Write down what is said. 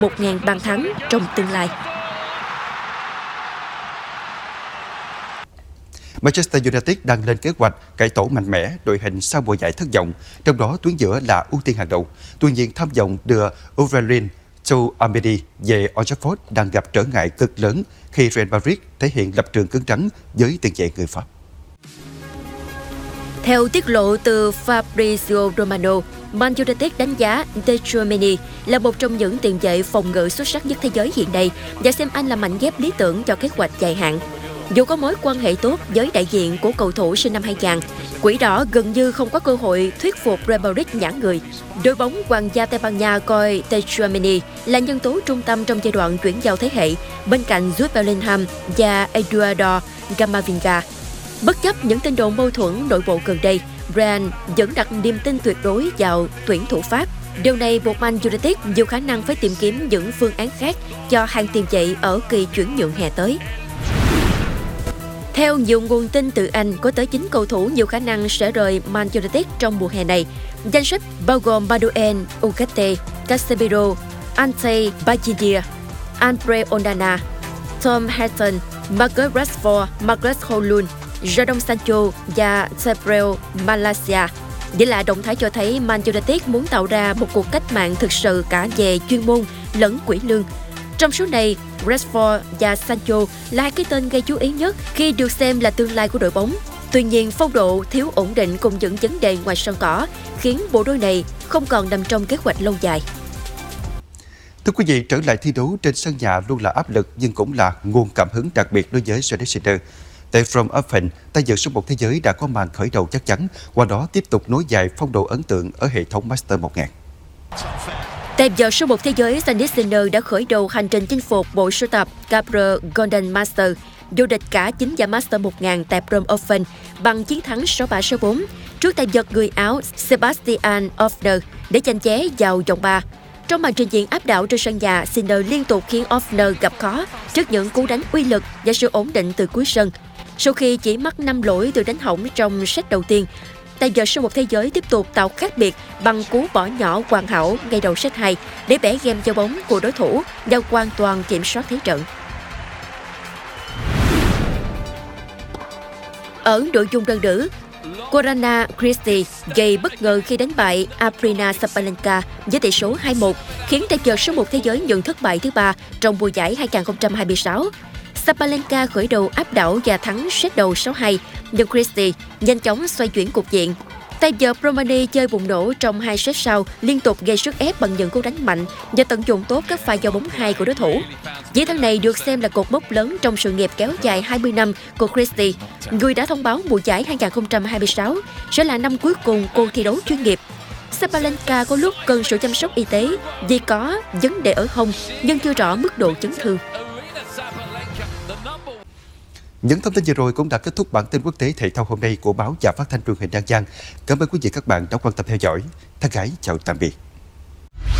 1.000 bàn thắng trong tương lai. Manchester United đang lên kế hoạch cải tổ mạnh mẽ đội hình sau mùa giải thất vọng, trong đó tuyến giữa là ưu tiên hàng đầu. Tuy nhiên, tham vọng đưa Aurelien Tchouaméni về Old Trafford đang gặp trở ngại cực lớn khi Real Madrid thể hiện lập trường cứng rắn với tiền vệ người Pháp. Theo tiết lộ từ Fabrizio Romano, Man United đánh giá Tchouaméni là một trong những tiền vệ phòng ngự xuất sắc nhất thế giới hiện nay và xem anh là mảnh ghép lý tưởng cho kế hoạch dài hạn. Dù có mối quan hệ tốt với đại diện của cầu thủ sinh năm 2000, Quỷ đỏ gần như không có cơ hội thuyết phục Real Madrid nhả người. Đội bóng Hoàng gia Tây Ban Nha coi Tchouaméni là nhân tố trung tâm trong giai đoạn chuyển giao thế hệ, bên cạnh Jude Bellingham và Eduardo Camavinga. Bất chấp những tin đồn mâu thuẫn nội bộ gần đây, Real vẫn đặt niềm tin tuyệt đối vào tuyển thủ Pháp. Điều này buộc Man United nhiều khả năng phải tìm kiếm những phương án khác cho hàng tiền vệ ở kỳ chuyển nhượng hè tới. Theo nhiều nguồn tin từ Anh, có tới 9 cầu thủ nhiều khả năng sẽ rời Man United trong mùa hè này. Danh sách bao gồm Manuel Ugarte, Casemiro, Ante Bajidia, Andre Onana, Tom Heaton, Marcus Rashford, Marcus Højlund, Jadon Sancho và Gabriel Malaysia. Vậy là động thái cho thấy Man United muốn tạo ra một cuộc cách mạng thực sự cả về chuyên môn lẫn quỹ lương. Trong số này, Rashford và Sancho là hai cái tên gây chú ý nhất khi được xem là tương lai của đội bóng. Tuy nhiên, phong độ thiếu ổn định cùng những vấn đề ngoài sân cỏ khiến bộ đôi này không còn nằm trong kế hoạch lâu dài. Thưa quý vị, trở lại thi đấu trên sân nhà luôn là áp lực nhưng cũng là nguồn cảm hứng đặc biệt đối với Schneiders. Tại From Open, tay vợt số 1 thế giới đã có màn khởi đầu chắc chắn, qua đó tiếp tục nối dài phong độ ấn tượng ở hệ thống Master 1000. Tay vợt số 1 thế giới Schneiders đã khởi đầu hành trình chinh phục bộ sưu tập Cabre Golden Master, vô địch cả 9 giải Master 1000 tại From Open bằng chiến thắng 6-3-6-4 trước tay vợt người Áo Sebastian Ofner để tranh ché vào vòng 3. Trong màn trình diễn áp đảo trên sân nhà, Sinner liên tục khiến Ofner gặp khó trước những cú đánh uy lực và sự ổn định từ cuối sân. Sau khi chỉ mắc 5 lỗi từ đánh hỏng trong set đầu tiên, tay vợt số 1 thế giới tiếp tục tạo khác biệt bằng cú bỏ nhỏ hoàn hảo ngay đầu set 2 để bẻ game cho bóng của đối thủ và hoàn toàn kiểm soát thế trận. Ở nội dung đơn nữ, Corina Christie gây bất ngờ khi đánh bại Aryna Sabalenka với tỷ số 2-1, khiến tay vợt số 1 thế giới nhận thất bại thứ 3 trong mùa giải 2026. Sabalenka khởi đầu áp đảo và thắng set đầu 6-2, nhưng Christie nhanh chóng xoay chuyển cục diện. Tay vợt Romani chơi bùng nổ trong 2 set sau, liên tục gây sức ép bằng những cú đánh mạnh và tận dụng tốt các pha giao bóng hay của đối thủ. Chiến thắng này được xem là cột mốc lớn trong sự nghiệp kéo dài 20 năm của Christie, người đã thông báo mùa giải 2026 sẽ là năm cuối cùng cô thi đấu chuyên nghiệp. Sabalenka có lúc cần sự chăm sóc y tế vì có vấn đề ở hông, nhưng chưa rõ mức độ chấn thương. Những thông tin vừa rồi cũng đã kết thúc bản tin quốc tế thể thao hôm nay của báo và phát thanh truyền hình An Giang. Cảm ơn quý vị các bạn đã quan tâm theo dõi. Thân ái chào tạm biệt.